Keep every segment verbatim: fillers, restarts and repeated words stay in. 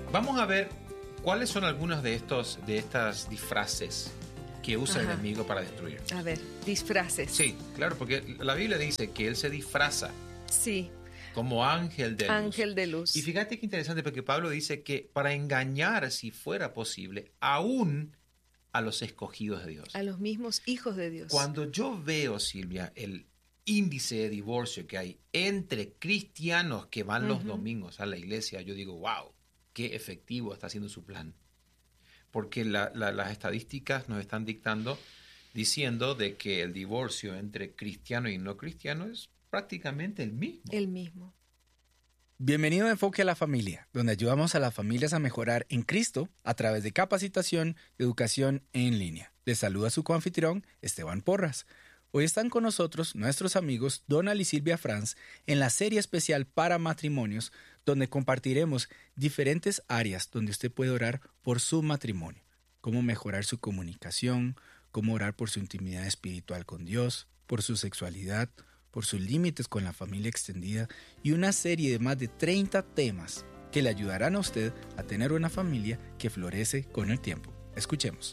Vamos a ver cuáles son algunos de estos de estas disfraces que usa Ajá. el enemigo para destruir. A ver, disfraces. Sí, claro, porque la Biblia dice que él se disfraza Sí, como ángel de luz. ángel de luz. Y fíjate qué interesante, porque Pablo dice que para engañar, si fuera posible, aún a los escogidos de Dios. A los mismos hijos de Dios. Cuando yo veo, Silvia, el índice de divorcio que hay entre cristianos que van uh-huh. los domingos a la iglesia, yo digo, wow, qué efectivo está haciendo su plan. Porque la, la, las estadísticas nos están dictando, diciendo de que el divorcio entre cristiano y no cristiano es prácticamente el mismo. El mismo. Bienvenido a Enfoque a la Familia, donde ayudamos a las familias a mejorar en Cristo a través de capacitación y educación en línea. Les saluda su coanfitrión, Esteban Porras. Hoy están con nosotros nuestros amigos Donald y Silvia Franz en la serie especial para matrimonios, donde compartiremos diferentes áreas donde usted puede orar por su matrimonio, cómo mejorar su comunicación, cómo orar por su intimidad espiritual con Dios, por su sexualidad, por sus límites con la familia extendida y una serie de más de treinta temas que le ayudarán a usted a tener una familia que florece con el tiempo. Escuchemos.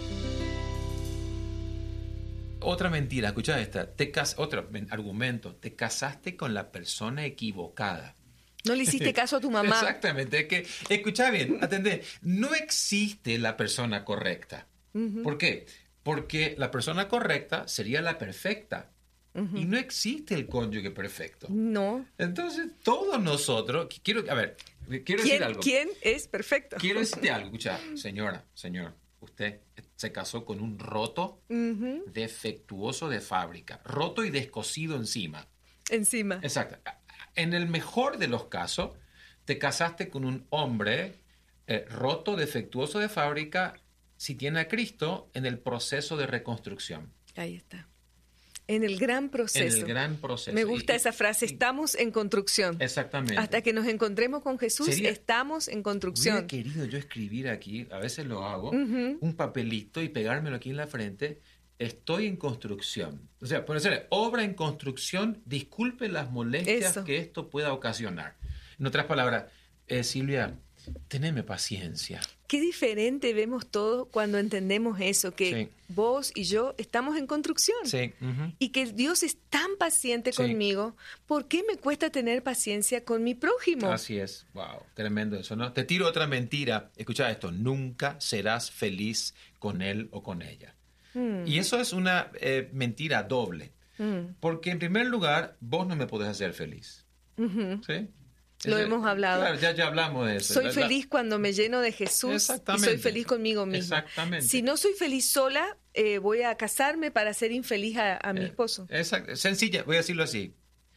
Otra mentira, escucha esta, te cas- otro argumento, te casaste con la persona equivocada. No le hiciste caso a tu mamá. Exactamente, es que, escucha bien, atendé, no existe la persona correcta. Uh-huh. ¿Por qué? Porque la persona correcta sería la perfecta. Uh-huh. Y no existe el cónyuge perfecto. No. Entonces, todos nosotros, quiero, a ver, quiero ¿Quién, decir algo. ¿Quién es perfecto? Quiero decirte algo, escucha, señora, señor, usted se casó con un roto, uh-huh. defectuoso de fábrica, roto y descosido encima. Encima. Exacto. En el mejor de los casos, te casaste con un hombre eh, roto, defectuoso de fábrica, si tiene a Cristo, en el proceso de reconstrucción. Ahí está. En el gran proceso. En el gran proceso. Me gusta y, esa frase, y, estamos en construcción. Exactamente. Hasta que nos encontremos con Jesús, Sería, estamos en construcción. Hubiera querido yo escribir aquí, a veces lo hago, uh-huh. un papelito y pegármelo aquí en la frente, estoy en construcción. O sea, por decirle, obra en construcción, disculpe las molestias Eso. que esto pueda ocasionar. En otras palabras, eh, Silvia, teneme paciencia. Qué diferente vemos todo cuando entendemos eso, que sí. vos y yo estamos en construcción. Sí. Uh-huh. Y que Dios es tan paciente sí. conmigo, ¿por qué me cuesta tener paciencia con mi prójimo? Así es. Wow, tremendo eso, ¿no? Te tiro otra mentira. Escucha esto, nunca serás feliz con él o con ella. Mm. Y eso es una eh, mentira doble. Mm. Porque en primer lugar, vos no me podés hacer feliz. Uh-huh. ¿Sí? Lo Ese, hemos hablado. Claro, ya, ya hablamos de eso. Soy la, feliz la... cuando me lleno de Jesús y soy feliz conmigo misma. Exactamente. Si no soy feliz sola, eh, voy a casarme para ser infeliz a, a mi eh, esposo. Exacto. Sencilla, voy a decirlo así.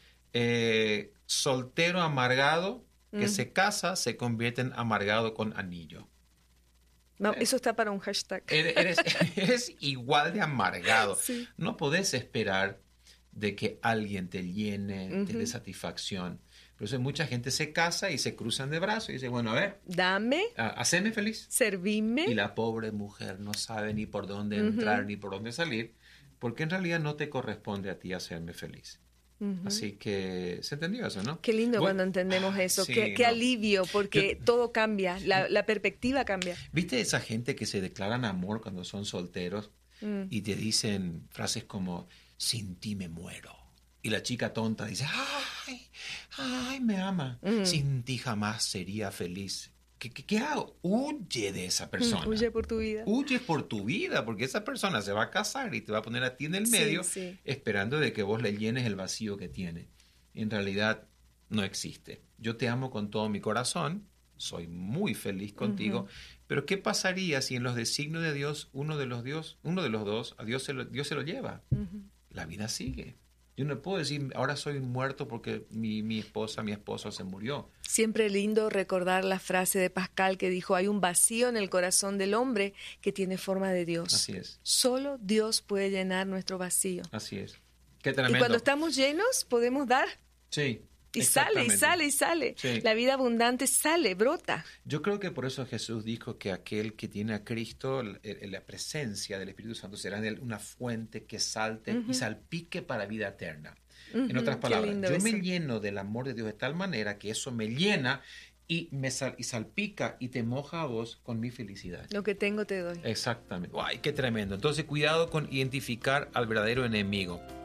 Eh, soltero amargado que mm. se casa se convierte en amargado con anillo. No, eso está para un hashtag. Eres, eres igual de amargado. Sí. No podés esperar de que alguien te llene, uh-huh. te dé satisfacción. Por eso mucha gente se casa y se cruzan de brazos y dice, bueno, a ver. Dame. Uh, haceme feliz. Servime. Y la pobre mujer no sabe ni por dónde uh-huh. entrar ni por dónde salir, porque en realidad no te corresponde a ti hacerme feliz. Uh-huh. Así que se entendió eso, ¿no? Qué lindo bueno, cuando entendemos eso. sí, qué, qué no. alivio, porque Yo, todo cambia, la, la perspectiva cambia. ¿Viste esa gente que se declaran amor cuando son solteros mm. y te dicen frases como, sin ti me muero? Y la chica tonta dice, ay, ay, me ama. Mm. Sin ti jamás sería feliz. ¿Qué, qué, qué hago? Huye de esa persona. Mm, huye por tu vida. Huye por tu vida, porque esa persona se va a casar y te va a poner a ti en el medio, sí, sí. esperando de que vos le llenes el vacío que tiene. En realidad, no existe. Yo te amo con todo mi corazón, soy muy feliz contigo, uh-huh. pero ¿qué pasaría si en los designios de Dios, uno de los, Dios, uno de los dos, a Dios se lo, Dios se lo lleva? Uh-huh. La vida sigue. Yo no puedo decir, ahora soy muerto porque mi, mi esposa, mi esposo se murió. Siempre lindo recordar la frase de Pascal que dijo, hay un vacío en el corazón del hombre que tiene forma de Dios. Así es. Solo Dios puede llenar nuestro vacío. Así es. Qué tremendo. Y cuando estamos llenos, podemos dar. Sí. Y sale, y sale, y sale. Sí. La vida abundante sale, brota. Yo creo que por eso Jesús dijo que aquel que tiene a Cristo, la presencia del Espíritu Santo será en él una fuente que salte uh-huh. y salpique para vida eterna. Uh-huh. En otras palabras, yo eso. me lleno del amor de Dios de tal manera que eso me llena y me sal, y salpica y te moja a vos con mi felicidad. Lo que tengo te doy. Exactamente. ¡Ay, qué tremendo! Entonces, cuidado con identificar al verdadero enemigo.